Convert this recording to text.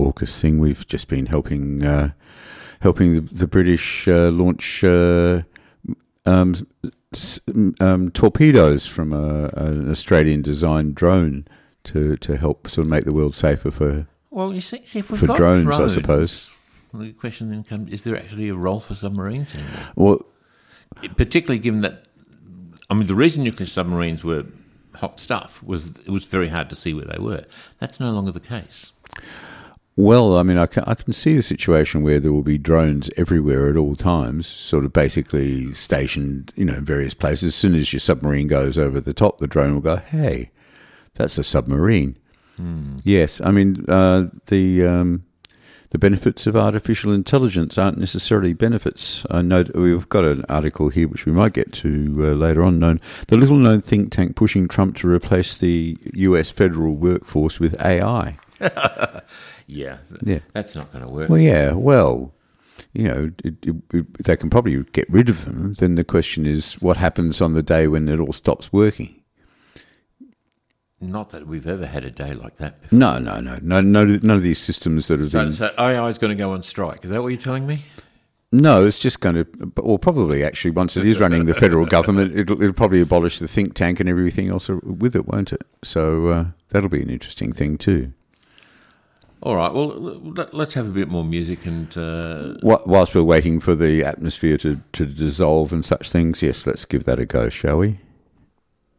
AUKUS thing. We've just been helping the British launch torpedoes from an Australian-designed drone to help sort of make the world safer for if we've for got drones, I suppose. Well, the question then comes: is there actually a role for submarines anymore? Well, Particularly given that, the reason nuclear submarines were hot stuff was it was very hard to see where they were. That's no longer the case. well, I can see a situation where there will be drones everywhere at all times, sort of basically stationed, in various places. As soon as your submarine goes over the top, the drone will go, "Hey, that's a submarine." Yes, the benefits of artificial intelligence aren't necessarily benefits. I know we've got an article here which we might get to later on. The little-known think tank pushing Trump to replace the U.S. federal workforce with AI. Yeah, that's not going to work. Well, yeah, they can probably get rid of them. Then the question is, what happens on the day when it all stops working? Not that we've ever had a day like that before. No. None of these systems that have been... So AI is going to go on strike. Is that what you're telling me? No, it's just going to... Well, probably, actually, once it is running the federal government, it'll probably abolish the think tank and everything else with it, won't it? So that'll be an interesting thing too. All right, well, let's have a bit more music and... Whilst we're waiting for the atmosphere to dissolve and such things, yes, let's give that a go, shall we?